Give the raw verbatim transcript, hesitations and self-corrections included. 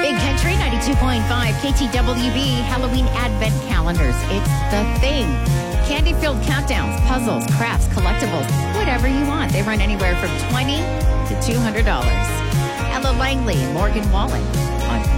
Big Country ninety-two point five K T W B Halloween Advent Calendars. It's the thing. Candy-filled countdowns, puzzles, crafts, collectibles, whatever you want. They run anywhere from twenty dollars to two hundred dollars. Ella Langley and Morgan Wallen on